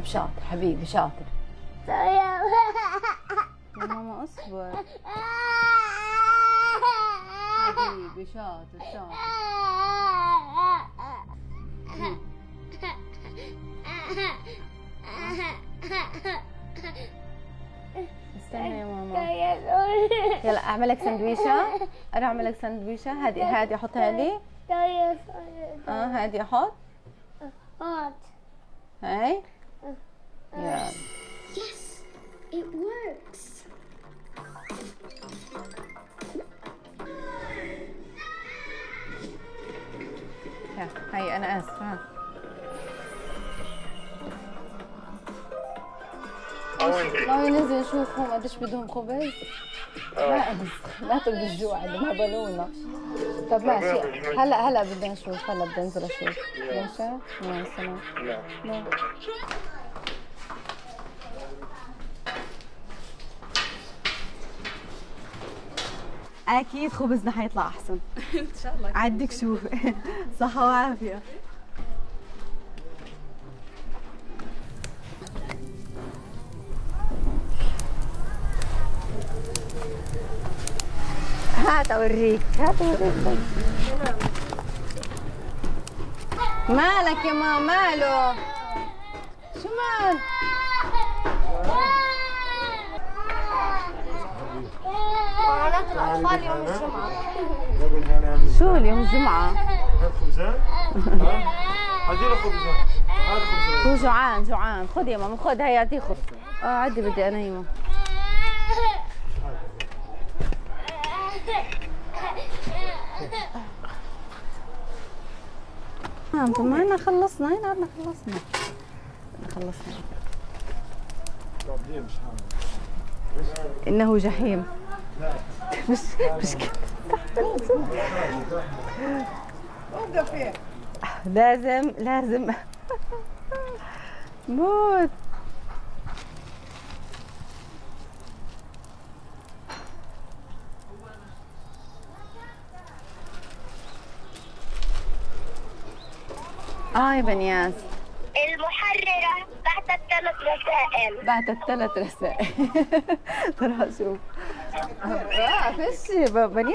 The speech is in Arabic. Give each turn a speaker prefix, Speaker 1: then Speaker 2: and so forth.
Speaker 1: شاطر حبيبي شاطر. يا ماما اصبر حبيبي شاطر شاطر. استنى يا ماما. يلا اعمل لك سندويشه. انا اعمل لك سندويشه. هادي احطها لي. هادي احط. هاي يلا.
Speaker 2: Yes, it works.
Speaker 1: هاي انا اسفه. ما ينزل شوفهم قديش بدهم خبز. لا بس لا تبقى الجوع اللي ما بلونا. طب ماشي هلا بدي اشوف. هلا بدي انزل اشوف. ماشي؟ مع السلامة. لا. اكيد خبزنا حيطلع احسن.
Speaker 3: ان شاء الله.
Speaker 1: عدك شوف. صحة وعافية. هات اوريك. مالك يا ماما؟ ماله؟ شو مال؟
Speaker 4: معاناة الأطفال يوم الجمعة.
Speaker 1: شو اليوم الجمعة؟
Speaker 5: خبزان؟ هاتي له خبزان. هات خبزان.
Speaker 1: هو جوعان. خذ يا ماما خذ. هي هاتي خذ. عدي بدي انيمه. طب ما هنا خلصنا. خلصنا. إنه جحيم. مش كده. لازم موت. يا بنياس.
Speaker 4: المحررة بعتت 3 رسائل.
Speaker 1: ترى شوف. فيش بنياس.